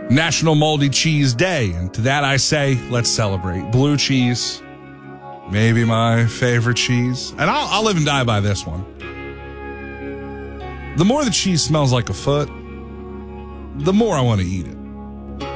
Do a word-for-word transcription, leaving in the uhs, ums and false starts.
National Moldy Cheese Day. And to that I say, let's celebrate. Blue cheese, maybe my favorite cheese. And I'll, I'll live and die by this one. The more the cheese smells like a foot, the more I want to eat it.